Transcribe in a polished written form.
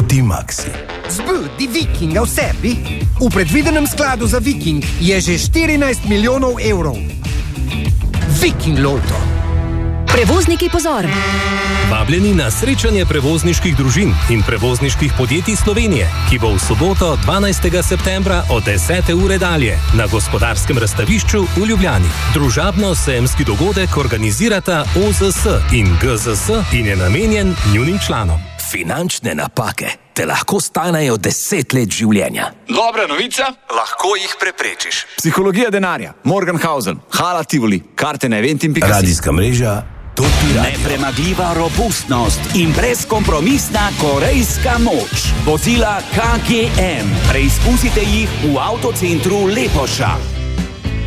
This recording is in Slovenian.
D-Maxi. Zbudi Vikinga v sebi? V predvidenem skladu za Viking je že 14 milijonov evrov. Viking Lotto. Prevozniki, pozor! Vabljeni na srečanje prevozniških družin in prevozniških podjetij Slovenije, ki bo v soboto 12. septembra od 10. ure dalje na Gospodarskem razstavišču v Ljubljani. Družabno-sejemski dogodek organizirata OZS in GZS in je namenjen njunim članom. Finančne napake te lahko stanejo 10 let življenja. Dobra novica, lahko jih preprečiš. Psihologija denarja, Morgenhausen, Hala Tivoli, karte na eventim.si. Radijska mreža Torpi Radio. Nepremagljiva robustnost in brezkompromisna korejska moč. Vozila KGM. Preizkusite jih v avtocentru Lepoša.